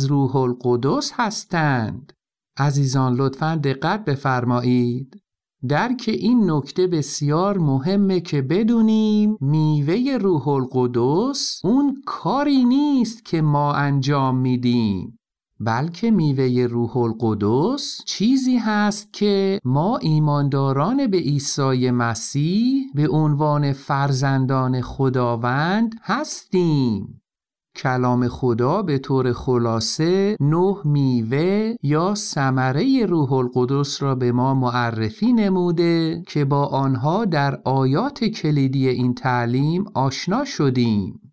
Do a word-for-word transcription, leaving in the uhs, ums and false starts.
از روح القدس هستند. عزیزان لطفاً دقت بفرمایید. درک این نکته بسیار مهمه که بدونیم میوه روح القدس اون کاری نیست که ما انجام میدیم، بلکه میوه روح القدس چیزی هست که ما ایمانداران به عیسی مسیح به عنوان فرزندان خداوند هستیم. کلام خدا به طور خلاصه نه میوه یا ثمره روح القدس را به ما معرفی نموده که با آنها در آیات کلیدی این تعلیم آشنا شدیم.